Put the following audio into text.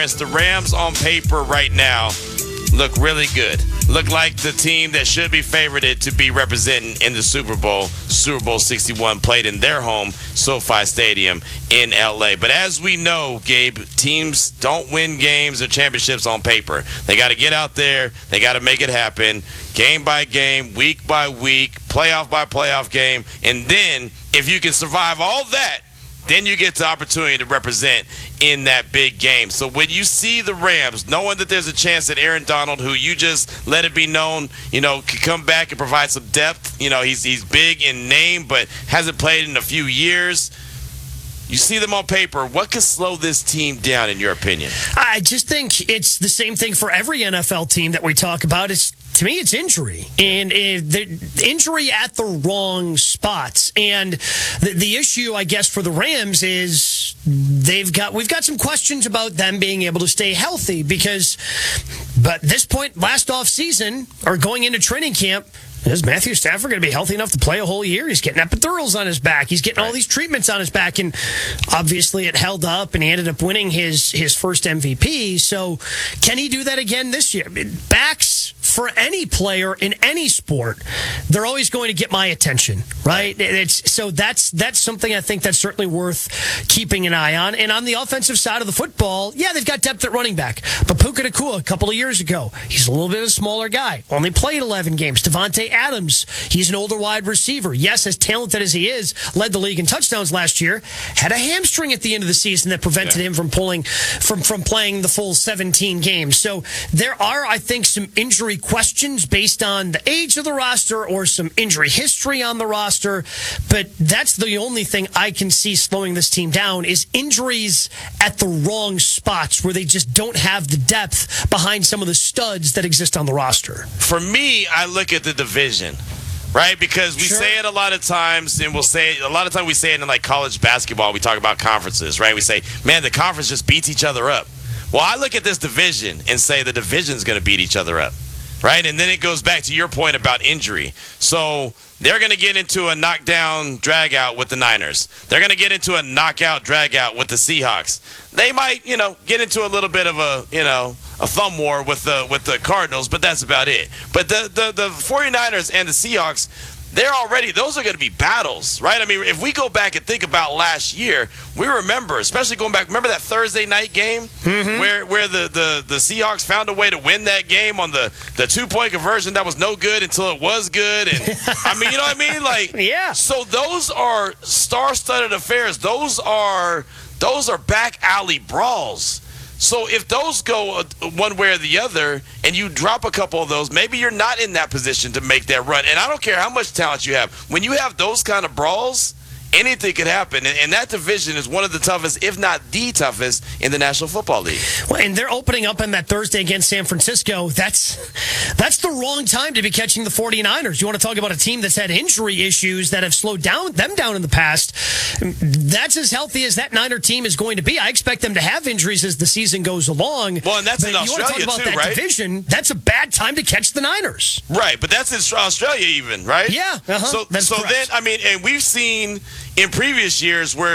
The Rams on paper right now look really good. Look like the team that should be favorited to be representing in the Super Bowl. Super Bowl 61 played in their home, SoFi Stadium in L.A. But as we know, Gabe, teams don't win games or championships on paper. They got to get out there. They got to make it happen game by game, week by week, playoff by playoff game. And then if you can survive all that, then you get the opportunity to represent in that big game. So when you see the Rams, knowing that there's a chance that Aaron Donald, who you just let it be known, could come back and provide some depth. He's big in name, but hasn't played in a few years. You see them on paper. What could slow this team down, in your opinion? I just think it's the same thing for every NFL team that we talk about. To me, it's injury, and the injury at the wrong spots. And the issue, I guess, for the Rams is we've got some questions about them being able to stay healthy but at this point, last offseason, or going into training camp, is Matthew Stafford going to be healthy enough to play a whole year? He's getting epidurals on his back. He's getting all these treatments on his back. And obviously it held up, and he ended up winning his first MVP. So can he do that again this year? Backs for any player in any sport, they're always going to get my attention, right? So that's something I think that's certainly worth keeping an eye on. And on the offensive side of the football, yeah, they've got depth at running back. But Puka Nacua, a couple of years ago, he's a little bit of a smaller guy. Only played 11 games. Devontae Adams, he's an older wide receiver. Yes, as talented as he is, led the league in touchdowns last year, had a hamstring at the end of the season that prevented him from playing the full 17 games. So there are, I think, some injury questions based on the age of the roster or some injury history on the roster. But that's the only thing I can see slowing this team down is injuries at the wrong spots where they just don't have the depth behind some of the studs that exist on the roster. For me, I look at the division, right? Because we say it a lot of times, and we say it in like college basketball. We talk about conferences, right? We say, man, the conference just beats each other up. Well, I look at this division and say the division's going to beat each other up, right? And then it goes back to your point about injury. So they're going to get into a knockdown drag-out with the Niners. They're going to get into a knockout drag-out with the Seahawks. They might, get into a little bit of a thumb war with the Cardinals, but that's about it. But the 49ers and the Seahawks, those are going to be battles, right? I mean, if we go back and think about last year, we remember, especially going back, remember that Thursday night game where the Seahawks found a way to win that game on the 2-point conversion that was no good until it was good. And I mean, you know what I mean? Like, yeah. So those are star-studded affairs. Those are back alley brawls. So if those go one way or the other and you drop a couple of those, maybe you're not in that position to make that run. And I don't care how much talent you have. When you have those kind of brawls, anything could happen. And that division is one of the toughest, if not the toughest, in the National Football League. Well, and they're opening up on that Thursday against San Francisco. That's the wrong time to be catching the 49ers. You want to talk about a team that's had injury issues that have slowed them down in the past. That's as healthy as that Niner team is going to be. I expect them to have injuries as the season goes along. Well, and that's in Australia, you want to talk about too, that right? division, that's a bad time to catch the Niners. Right, but that's in Australia even, right? Yeah. So then, I mean, and we've seen in previous years where